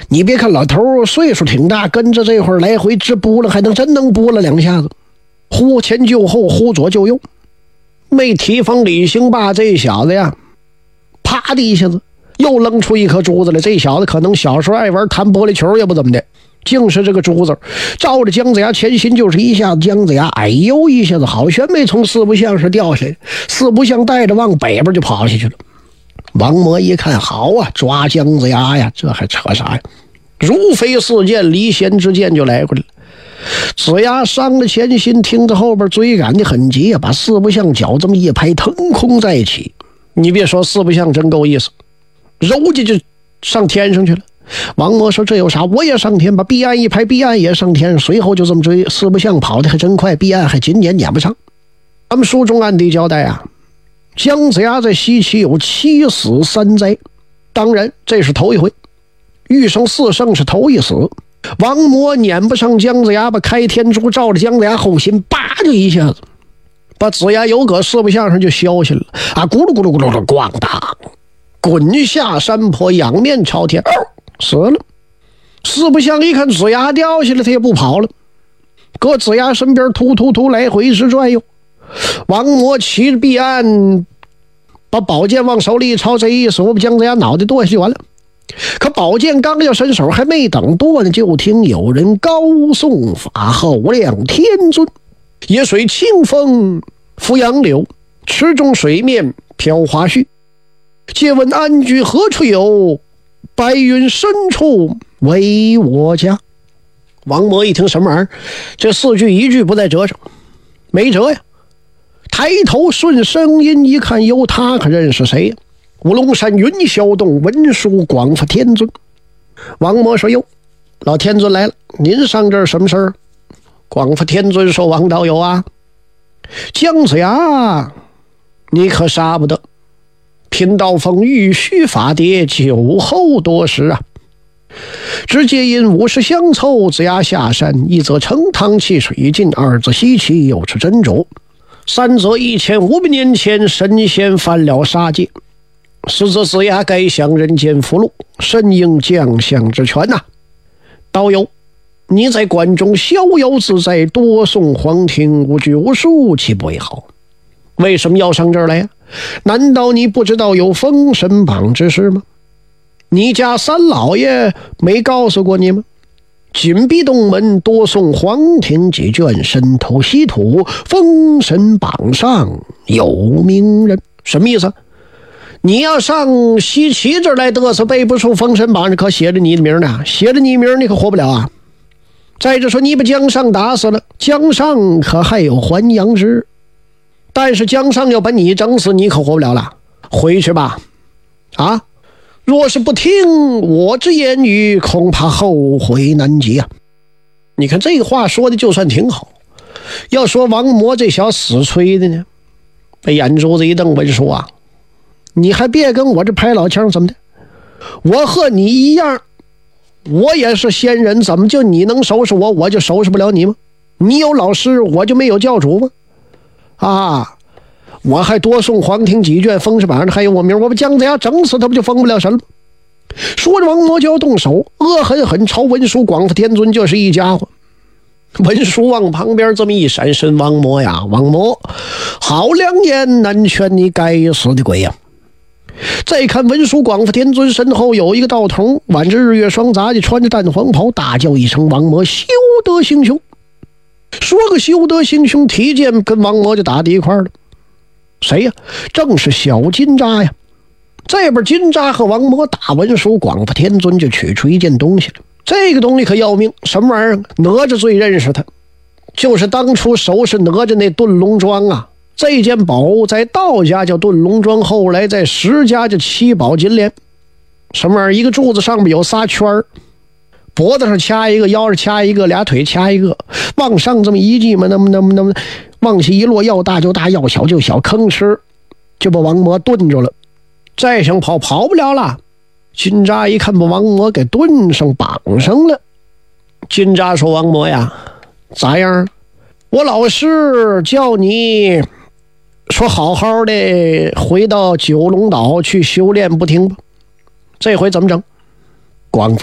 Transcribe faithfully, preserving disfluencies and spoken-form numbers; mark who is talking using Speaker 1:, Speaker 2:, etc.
Speaker 1: 你别看老头岁数挺大，跟着这会儿来回直扑了，还能真能扑了两下子，忽前就后，忽左就右。没提防李兴霸这小子呀，啪的一下子又扔出一颗珠子来。这小子可能小时候爱玩弹玻璃球，也不怎么的，竟是这个珠子照着姜子牙前心就是一下子，姜子牙哎呦一下子好悬没从四不像是掉下来，四不像带着往北边就跑下去了。王魔一看，好啊，抓姜子牙呀，这还扯啥呀？如飞似箭，离弦之箭就来过来了。子牙伤了前心，听着后边追赶的很急啊，把四不像脚这么一拍，腾空在一起。你别说，四不像真够意思，揉着就上天上去了。王魔说这有啥，我也上天，把彼岸一拍，彼岸也上天，随后就这么追。四不像跑得还真快，彼岸还紧撵撵不上。咱们书中暗地交代啊，姜子牙在西岐有七死三灾，当然这是头一回，欲生四圣是头一死。王魔撵不上姜子牙，把开天珠照着姜子牙后心，叭就一下子把子牙有搁四不像上就消息了啊！咕噜咕噜咕噜的咣当，滚下山坡，仰面朝天，哦，死了。四不像一看子牙掉下来，他也不跑了，搁子牙身边突突突来回直转悠。王魔骑着彼岸，把宝剑往手里一抄，这一手把姜子牙脑袋剁下去完了。可宝剑刚要伸手，还没等剁呢，就听有人高颂法号亮天尊，野水清风拂杨柳，池中水面飘花絮。借问安居何处有？白云深处为我家。王魔一听什么玩意儿？这四句一句不在折上，没辙呀。抬头顺声音一看，有他可认识谁呀？五龙山云霄洞文殊广佛天尊。王魔说：“哟，老天尊来了，您上这儿什么事儿？”广佛天尊说：“王道友啊，姜子牙你可杀不得，贫道奉玉虚法牒，酒后多时啊。只皆因五十相凑，子牙下山，一则盛汤汽水尽，二则西岐又是真主，三则一千五百年前神仙犯了杀戒，实则子牙该享人间福禄，身应将相之权呐、啊。道友，你在关中逍遥自在，多诵黄庭，无拘无束，岂不为好？为什么要上这儿来呀、啊？难道你不知道有封神榜之事吗？你家三老爷没告诉过你吗？紧闭洞门，多诵黄庭几卷，身投稀土，封神榜上有名人。什么意思？你要上西岐这儿来嘚瑟，背不出封神榜，可写着你的名呢，写着你名你可活不了啊。再者说，你把姜尚打死了，姜尚可还有还阳之，但是姜尚要把你整死，你可活不了了。回去吧，啊！若是不听我之言语，恐怕后悔难及啊。你看这个话说的就算挺好，要说王魔这小死吹的呢，被眼珠子一瞪，文书啊，你还别跟我这拍老腔怎么的？我和你一样，我也是仙人，怎么就你能收拾我，我就收拾不了你吗？你有老师，我就没有教主吗？啊！我还多送黄庭几卷，封神榜上还有我名，我把姜子牙整死，他不就封不了神了吗？说着王魔就要动手，恶狠狠朝文殊广佛天尊就是一家伙。文殊往旁边这么一闪身，王魔呀，王魔，好良言难劝你该死的鬼呀！再看文殊广佛天尊身后有一个道童，挽着日月双杂的，穿着淡黄袍，大叫一声：“王魔休得行凶！”说个休得行凶，提剑跟王魔就打在一块了。谁呀？正是小金吒呀！这边金吒和王魔打文殊广佛天尊，就取出一件东西了。这个东西可要命，什么玩意儿？哪吒最认识他，就是当初收拾哪吒那遁龙桩啊。这件宝物在道家叫遁龙桩，后来在石家叫七宝金莲。什么玩意儿？一个柱子上面有仨圈儿，脖子上掐一个，腰上掐一个，俩腿掐一个，往上这么一系嘛，那么那么那么往下一落，要大就大，要小就小，吭哧就把王魔顿住了。再想跑跑不了了。金吒一看把王魔给顿上绑上了。金吒说：“王魔呀，咋样？我老师叫你说好好的回到九龙岛去修炼，不听吧？这回怎么整？”广